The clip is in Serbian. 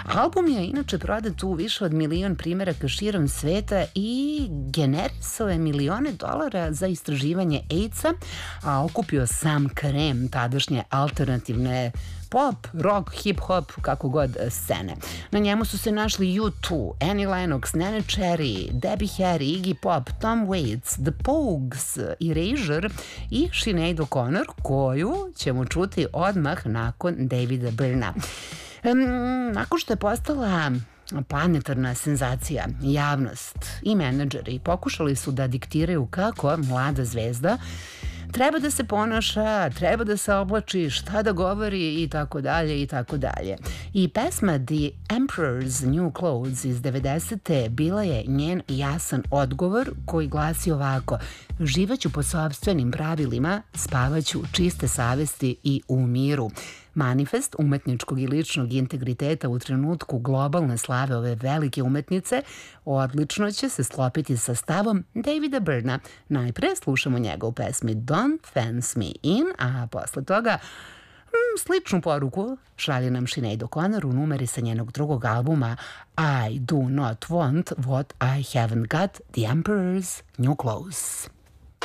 Album je inače prodat u više od 1.000.000 primeraka širom sveta i generisao je milione dolara za istraživanje AIDS-a, a okupio sam krem tadašnje alternativne pop, rock, hip-hop, kako god scene. Na njemu su se našli U2, Annie Lennox, Nene Cherry, Debbie Harry, Iggy Pop, Tom Waits, The Pogues, Erasure i Sinead O'Connor, koju ćemo čuti odmah nakon Davida Byrna. Nakon što je postala planetarna senzacija, javnost i menadžeri pokušali su da diktiraju kako mlada zvezda treba da se ponaša, treba da se oblači, šta da govori i tako dalje i tako dalje. I pesma The Emperor's New Clothes iz 90. bila je njen jasan odgovor koji glasi ovako: živaću po sopstvenim pravilima, spavaću čiste savesti i u miru. Manifest umetničkog i ličnog integriteta u trenutku globalne slave ove velike umetnice odlično će se sklopiti sa stavom Davida Byrna. Najpre slušamo njega u pesmi Don't Fence Me In, a posle toga sličnu poruku šalje nam Sinead O'Connor u numeri sa njenog drugog albuma I Do Not Want What I Haven't Got, The Emperor's New Clothes.